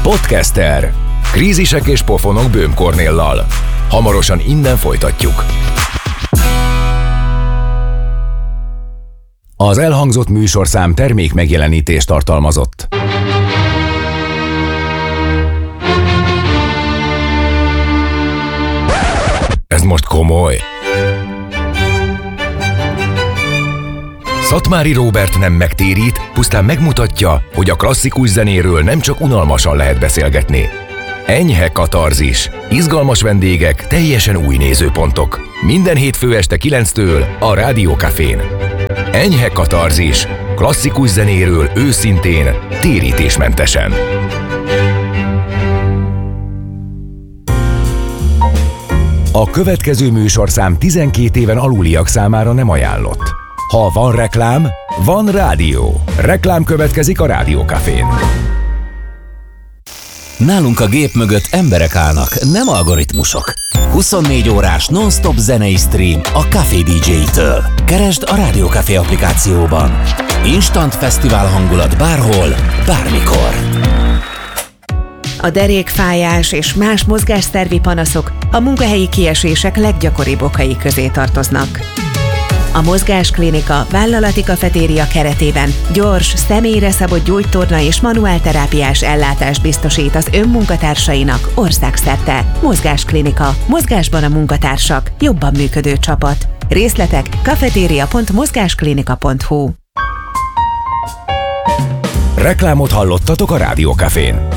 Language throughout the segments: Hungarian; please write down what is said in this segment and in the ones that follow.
Podcaster. Krízisek és pofonok Böhm Kornéllal. Hamarosan innen folytatjuk. Az elhangzott műsorszám termék megjelenítést tartalmazott. Ez most komoly. Szatmári Róbert nem megtérít, pusztán megmutatja, hogy a klasszikus zenéről nem csak unalmasan lehet beszélgetni. Enyhe katarzis, izgalmas vendégek, teljesen új nézőpontok. Minden hétfő este 9-től a Rádió Cafén. Enyhe katarzis, klasszikus zenéről őszintén, térítésmentesen. A következő műsorszám 12 éven aluliak számára nem ajánlott. Ha van reklám, van rádió. Reklám következik a Rádió Cafén. Nálunk a gép mögött emberek állnak, nem algoritmusok. 24 órás non-stop zenei stream a Café DJ-től. Keresd a Rádió Café applikációban. Instant fesztivál hangulat bárhol, bármikor. A derékfájás és más mozgásszervi panaszok a munkahelyi kiesések leggyakoribb okai közé tartoznak. A Mozgásklinika vállalati kafetéria keretében gyors, személyre szabott gyógytorna és manuálterápiás ellátást biztosít az önmunkatársainak országszerte. Mozgásklinika. Mozgásban a munkatársak. Jobban működő csapat. Részletek cafeteria.mozgásklinika.hu. Reklámot hallottatok a Rádió Cafén.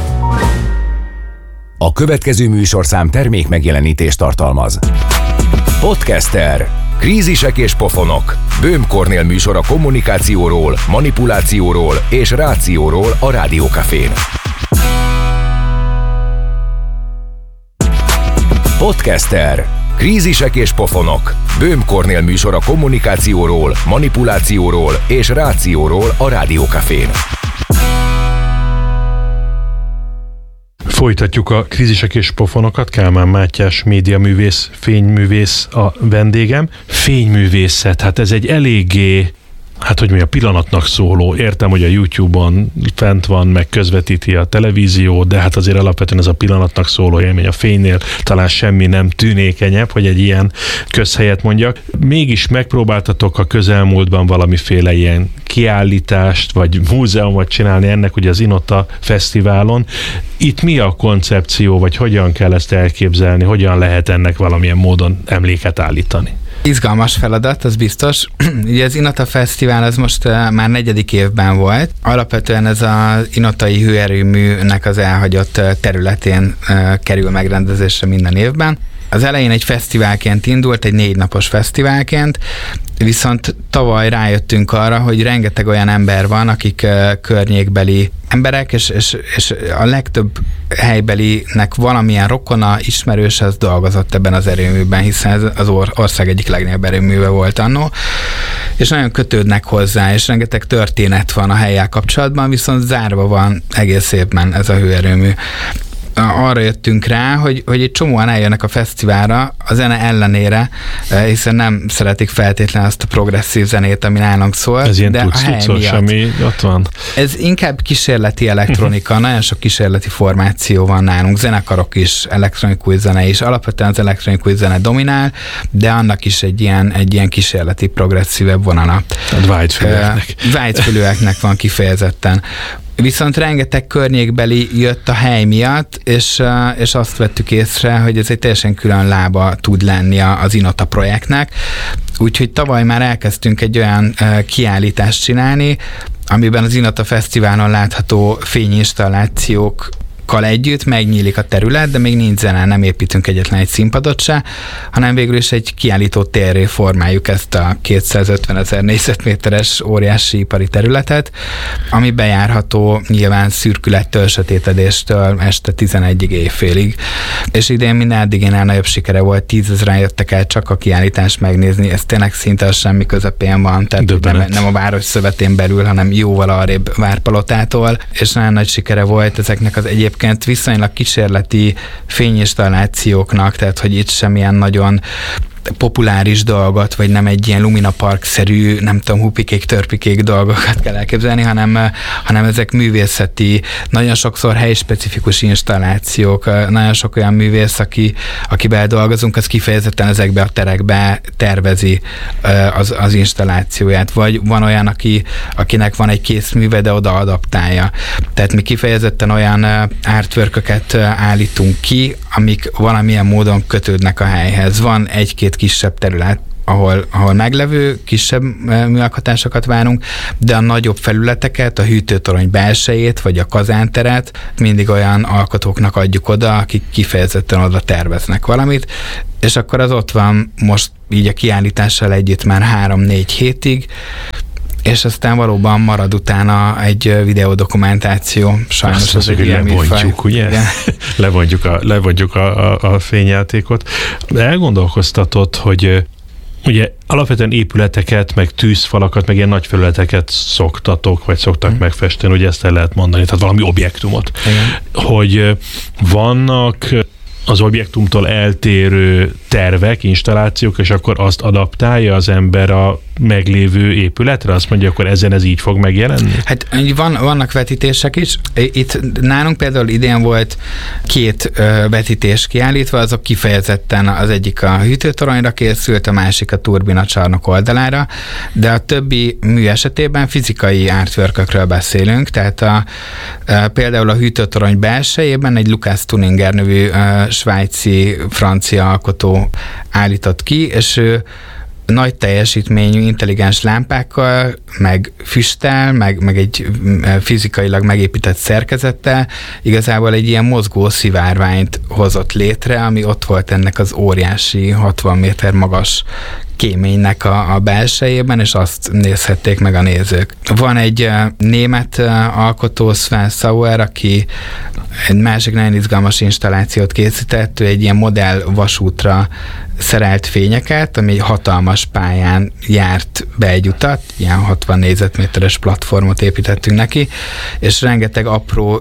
A következő műsorszám termék megjelenítést tartalmaz. Podcaster. Krízisek és pofonok. Böhm Kornél műsor a kommunikációról, manipulációról és rációról a Rádió Cafén. Podcaster. Krízisek és pofonok. Böhm Kornél műsor a kommunikációról, manipulációról és rációról a Rádió Cafén. Folytatjuk a krízisek és pofonokat. Kálmán Mátyás, médiaművész, fényművész a vendégem. Fényművészet, hát ez egy eléggé, a pillanatnak szóló. Értem, hogy a YouTube-on fent van, meg közvetíti a televízió, de hát azért alapvetően ez a pillanatnak szóló élmény. A fénynél talán semmi nem tűnékenyebb, hogy egy ilyen közhelyet mondjak. Mégis megpróbáltatok a közelmúltban valamiféle ilyen kiállítást, vagy múzeumot csinálni ennek ugye az Inota Fesztiválon. Itt mi a koncepció, vagy hogyan kell ezt elképzelni, hogyan lehet ennek valamilyen módon emléket állítani? Izgalmas feladat, az biztos. Ugye az Inota Fesztivál az most már 4. évben volt. Alapvetően ez az inotai hőerőműnek az elhagyott területén kerül megrendezésre minden évben. Az elején egy fesztiválként indult, egy 4 napos fesztiválként, viszont tavaly rájöttünk arra, hogy rengeteg olyan ember van, akik környékbeli emberek, és a legtöbb helybelinek valamilyen rokona, ismerős, az dolgozott ebben az erőműben, hiszen ez az ország egyik legnagyobb erőműve volt annó, és nagyon kötődnek hozzá, és rengeteg történet van a hellyel kapcsolatban, viszont zárva van egész évben ez a hőerőmű. Arra jöttünk rá, hogy egy csomóan eljönnek a fesztiválra a zene ellenére, hiszen nem szeretik feltétlenül azt a progresszív zenét, ami nálunk szól. Ez ilyen de a hely miatt. Ami ott van. Ez inkább kísérleti elektronika, nagyon sok kísérleti formáció van nálunk, zenekarok is, elektronikus zene is, alapvetően az elektronikus zene dominál, de annak is egy ilyen kísérleti progresszívebb vonala. Vágyfülőeknek van kifejezetten. Viszont rengeteg környékbeli jött a hely miatt, és azt vettük észre, hogy ez egy teljesen külön lába tud lenni az Inota projektnek. Úgyhogy tavaly már elkezdtünk egy olyan kiállítást csinálni, amiben az Inota Fesztiválon látható fényinstallációk együtt megnyílik a terület, de még nincs zene, nem építünk egyetlen egy színpadot se, hanem végül is egy kiállító térré formáljuk ezt a 250 000 négyzetméteres óriási ipari területet, ami bejárható nyilván szürkülettől, sötétedéstől este 11-ig éjfélig. És idén minden eddigénál nagyobb sikere volt, 10 000-en jöttek el csak a kiállítást megnézni, ez tényleg szinte a semmi közepén van, tehát nem a város szövetén belül, hanem jóval arrébb Várpalotától, és nagyon nagy sikere volt ezeknek az egyébként viszonylag kísérleti fényinstallációknak, tehát hogy itt semmilyen nagyon populáris dolgot, vagy nem egy ilyen Lumina Park-szerű, nem tudom, hupikék, törpikék dolgokat kell elképzelni, hanem ezek művészeti, nagyon sokszor helyspecifikus installációk, nagyon sok olyan művész, akivel dolgozunk, az kifejezetten ezekbe a terekbe tervezi az installációját, vagy van olyan, akinek van egy készműve, de oda adaptálja. Tehát mi kifejezetten olyan artworköket állítunk ki, amik valamilyen módon kötődnek a helyhez. Van egy-két kisebb terület, ahol meglevő kisebb műalkotásokat várunk, de a nagyobb felületeket, a hűtőtorony belsejét, vagy a kazánteret mindig olyan alkotóknak adjuk oda, akik kifejezetten oda terveznek valamit, és akkor az ott van most így a kiállítással együtt már 3-4 hétig, és aztán valóban marad utána egy videodokumentáció. Sajnos az egy ilyen lebontjuk, ugye? Lebontjuk a fényjátékot. Elgondolkoztatod, hogy ugye alapvetően épületeket, meg tűzfalakat, meg ilyen nagy felületeket szoktatok, vagy szoktak megfesteni, ugye ezt el lehet mondani, tehát valami objektumot. Igen. Hogy vannak az objektumtól eltérő tervek, installációk, és akkor azt adaptálja az ember a meglévő épületre? Azt mondja, akkor ezen ez így fog megjelenni? Hát vannak vetítések is. Itt nálunk például idén volt 2 vetítés kiállítva, azok kifejezetten az egyik a hűtőtoronyra készült, a másik a turbinacsarnok oldalára, de a többi mű esetében fizikai artworkökről beszélünk, tehát például a hűtőtorony belsejében egy Lukas Tuninger nevű svájci-francia alkotó állított ki, és ő nagy teljesítményű intelligens lámpákkal, meg füsttel, meg egy fizikailag megépített szerkezettel igazából egy ilyen mozgó szivárványt hozott létre, ami ott volt ennek az óriási 60 méter magas kéménynek a belsejében, és azt nézhették meg a nézők. Van egy német alkotó, Sven Sauer, aki egy másik nagyon izgalmas installációt készített, ő egy ilyen modell vasútra szerelt fényeket, ami egy hatalmas pályán járt be egy utat, ilyen 60 négyzetméteres platformot építettünk neki, és rengeteg apró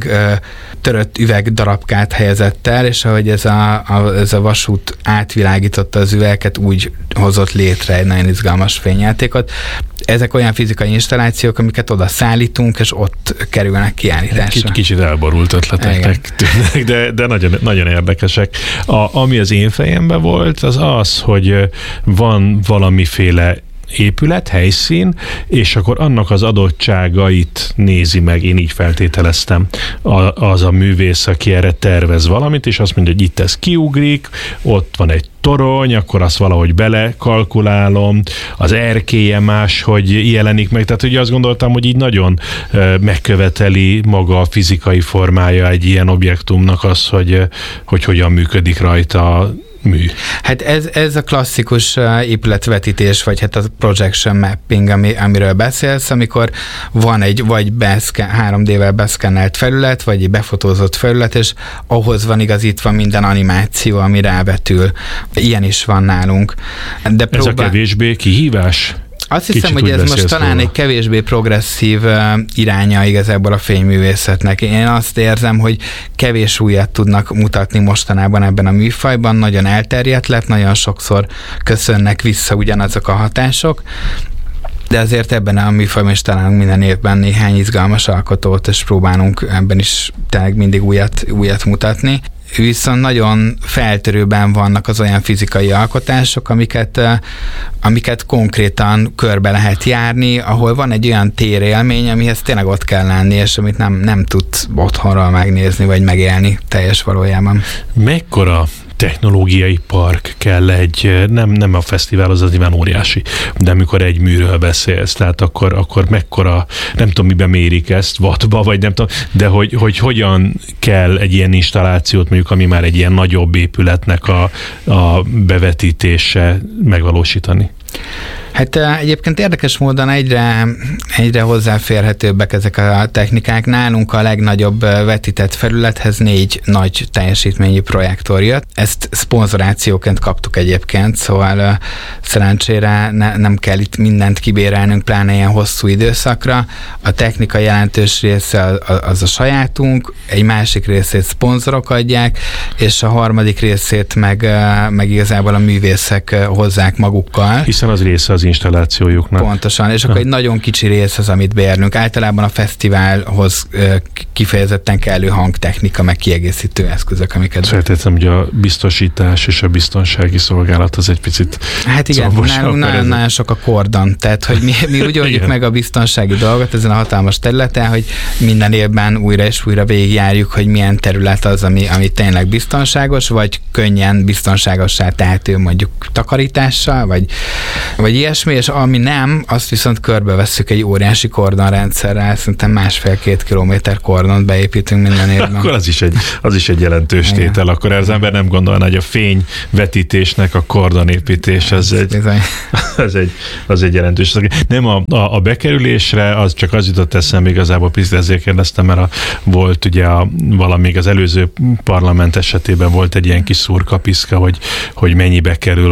törött üveg darabkát helyezett el, és ahogy ez a vasút átvilágította az üvegeket, úgy hozott létre egy nagyon izgalmas fényjátékot. Ezek olyan fizikai installációk, amiket oda szállítunk, és ott kerülnek kiállításra. Kicsit elborult ötleteknek tűnnek, de nagyon, nagyon érdekesek. Ami az én fejemben volt, az, hogy van valamiféle épület, helyszín, és akkor annak az adottságait nézi meg, én így feltételeztem, az a művész, aki erre tervez valamit, és azt mondja, hogy itt ez kiugrik, ott van egy torony, akkor azt valahogy belekalkulálom, az erkélye máshogy jelenik meg, tehát ugye azt gondoltam, hogy így nagyon megköveteli maga a fizikai formája egy ilyen objektumnak az, hogy hogyan működik rajta a mű. Hát ez a klasszikus épületvetítés, vagy hát a projection mapping, amiről beszélsz, amikor van egy vagy 3D-vel beszkennelt felület, vagy egy befotózott felület, és ahhoz van igazítva minden animáció, ami rávetül. Ilyen is van nálunk. De ez a kevésbé kihívás? Azt hiszem, hogy ez most talán egy kevésbé progresszív iránya igazából a fényművészetnek. Én azt érzem, hogy kevés újat tudnak mutatni mostanában ebben a műfajban, nagyon elterjedt lett, nagyon sokszor köszönnek vissza ugyanazok a hatások, de azért ebben a műfajban is találunk minden évben néhány izgalmas alkotót, és próbálunk ebben is tényleg mindig újat mutatni. Viszont nagyon feltörőben vannak az olyan fizikai alkotások, amiket konkrétan körbe lehet járni, ahol van egy olyan térélmény, amihez tényleg ott kell lenni, és amit nem tud otthonról megnézni, vagy megélni teljes valójában. Mekkora technológiai park kell nem a fesztivál, az nyilván óriási, de amikor egy műről beszélsz, tehát akkor mekkora, nem tudom, miben mérik ezt, wattba, vagy nem tudom, de hogy hogyan kell egy ilyen installációt, mondjuk, ami már egy ilyen nagyobb épületnek a bevetítése megvalósítani? Hát egyébként érdekes módon egyre hozzáférhetőbbek ezek a technikák. Nálunk a legnagyobb vetített felülethez 4 nagy teljesítményű projektor jött. Ezt szponzorációként kaptuk egyébként, szóval szerencsére nem kell itt mindent kibérelnünk, pláne ilyen hosszú időszakra. A technika jelentős része az a sajátunk, egy másik részét szponzorok adják, és a harmadik részét meg igazából a művészek hozzák magukkal. Hiszen az része az installációjuknak. Pontosan, és akkor egy nagyon kicsi rész az, amit beérnünk. Általában a fesztiválhoz kifejezetten kellő hangtechnika, meg kiegészítő eszközök, amiket... Feltétlenül, hogy a biztosítás és a biztonsági szolgálat az egy picit... Hát igen, nálunk nagyon sok a kordon, tehát hogy mi úgy oldjuk meg a biztonsági dolgot ezen a hatalmas területen, hogy minden évben újra és újra végigjárjuk, hogy milyen terület az, ami tényleg biztonságos, vagy könnyen biztonságossá tehető mondjuk takarítással, vagy ilyesmi, és ami nem, azt viszont körbevesszük egy óriási kordonrendszerrel, szerintem 1,5-2 kilométer kordont beépítünk minden évben. Akkor az is egy jelentős tétel, akkor az ember nem gondolná, hogy a fényvetítésnek a kordonépítés az egy jelentős. Nem a bekerülésre, az csak az jutott eszembe igazából, picit ezért kérdeztem, mert volt ugye valamíg az előző parlament esetében volt egy ilyen kis szurkapiszka, hogy mennyibe kerül